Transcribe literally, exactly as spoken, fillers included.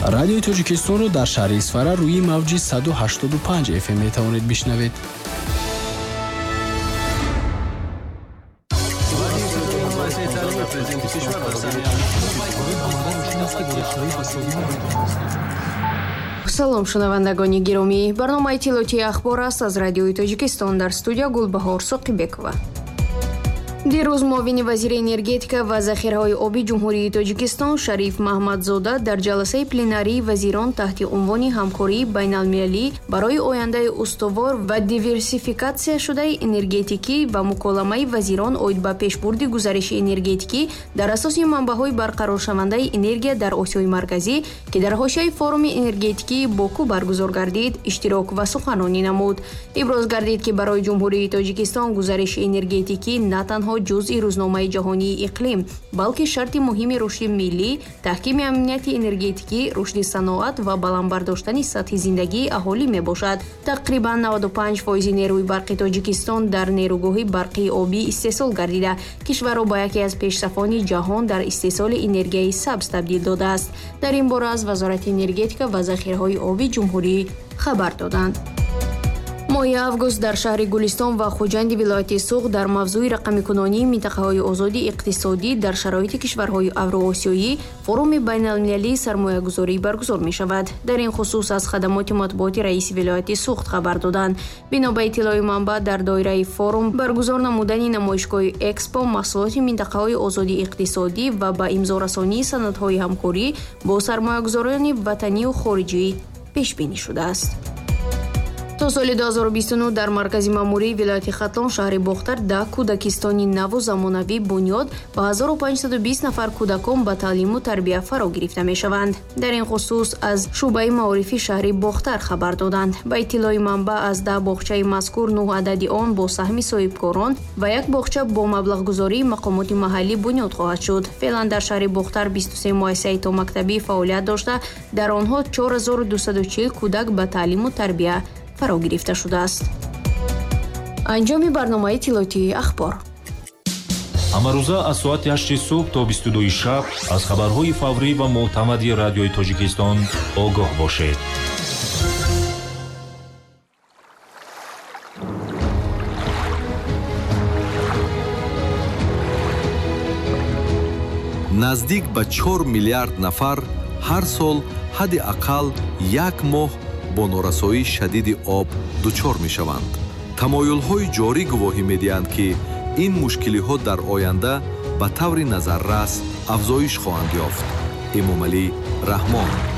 радиои Тоҷикистонро дар шаҳри Исфара рӯи мавҷи саду ҳаштоду панҷ эф эм метавонед бишнавед. салом шунавандагони гиромӣ, барномаи иттилоотии ахбор аст аз радиои Тоҷикистон. Дар студия Гулбаҳор Соқибекова. дирӯз муовини вазири энергетика ва захираҳои оби ҷумҳурии Тоҷикистон Шариф Маҳмадзода дар ҷаласаи пленарии вазирон таҳти унвони ҳамкории байналмилалӣ барои ояндаи устувор ва диверсификатсияшудаи энергетикӣ ва муколамаи вазирон оид ба пешбурди гузариши энергетикӣ дар асоси манбаъҳои барқароршавандаи энергия дар Осиёи Марказӣ, ки дар ҳошияи форуми энергетикии Боку баргузор гардид, иштирок ва суханонӣ намуд. Иброз гардид, ки барои ҷумҳурии Тоҷикистон гузариши энергетикӣ на танҳо ҷузъи рӯзномаи ҷаҳонии иқлим, балки шарти муҳими рушди миллӣ, таҳкими амнияти энергетикӣ, рушди саноат ва баландбардоштани сатҳи зиндагии аҳолӣ мебошад. Тақрибан наводу панҷ фоизи нерӯи барқи Тоҷикистон дар нерӯгоҳи барқии обӣ истеҳсол гардида, кишварро ба яке аз пешсафони ҷаҳон дар истеҳсоли энергияи сабз табдил додааст. Дар ин бора аз Вазорати энергетика ва захираҳои оби ҷумҳурӣ хабар доданд. моҳи август дар шаҳри Гулистон ва Хуҷанди вилояти Суғ дар мавзӯи рақамикунонии минтақаҳои озоди иқтисодӣ дар шароити кишварҳои Авроосиёӣ форуми байналмилалии сармоягузорӣ баргузор мешавад. Дар ин хусус аз хадамоти матбуоти раиси вилояти Суғ хабар доданд. Бино ба иттилои манбаъ, дар доираи форум баргузор намудани намоишгоҳи Экспо маҳсулоти минтақаҳои озоди иқтисодӣ ва ба имзорасонии санадҳои ҳамкорӣ бо сармоягузорони ватанию хориҷӣ пешбинӣ шудааст. то соли ду ҳазору бисту нӯ дар маркази маъмурии вилояти Хатлон шаҳри Бохтар да кӯдакистони наву замонавӣ бунёд ба ҳазору панҷсаду бист нафар кӯдакон ба таълиму тарбия фаро гирифта мешаванд. Дар ин хусус аз шӯъбаи маорифи шаҳри Бохтар хабар доданд. Ба иттилои манбаъ, аз да бохчаи мазкур нӯҳ адади он бо саҳми соҳибкорон ва як бохча бо маблағгузории мақомоти маҳаллӣ бунёд хоҳад шуд. Феълан дар шаҳри Бохтар бисту се муассисаи томактабӣ фаъолият дошта, дар онҳо чор ҳазору дусаду чил кӯдак ба таълиму тарбия фаро гирифта шудааст. анҷоми барномаи иттилоотии ахбор. амарӯза аз соати ҳашти субҳ то бисту дуи шаб аз хабарҳои фаврӣ ва мӯътамади радиои Тоҷикистон огоҳ бошед. наздик ба чор миллиард нафар ҳар сол ҳадди ақал як моҳ бо норасоии шадиди об дучор мешаванд. тамоюлҳои ҷорӣ гувоҳӣ медиҳанд, ки ин мушкилиҳо дар оянда ба таври назаррас афзоиш хоҳанд ёфт. эмомалӣ раҳмон.